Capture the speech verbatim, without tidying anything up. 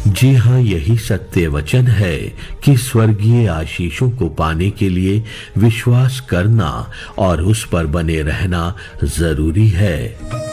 जी हाँ, यही सत्य वचन है कि स्वर्गीय आशीषों को पाने के लिए विश्वास करना और उस पर बने रहना जरूरी है।